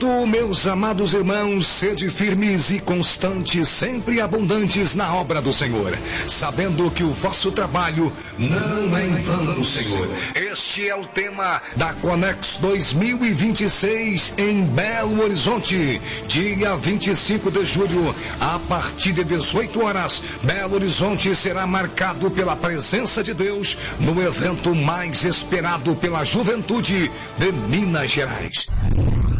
Portanto, meus amados irmãos, sede firmes e constantes, sempre abundantes na obra do Senhor, sabendo que o vosso trabalho não é em vão, Senhor. Este é o tema da Conex 2026 em Belo Horizonte, dia 25 de julho, a partir de 18 horas, Belo Horizonte será marcado pela presença de Deus no evento mais esperado pela juventude de Minas Gerais.